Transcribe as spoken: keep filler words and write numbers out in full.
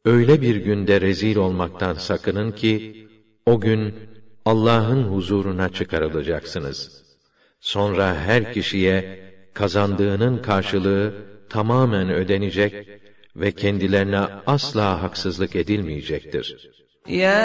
Öyle bir günde rezil olmaktan sakının ki, o gün Allah'ın huzuruna çıkarılacaksınız. Sonra her kişiye kazandığının karşılığı tamamen ödenecek ve kendilerine asla haksızlık edilmeyecektir. Ya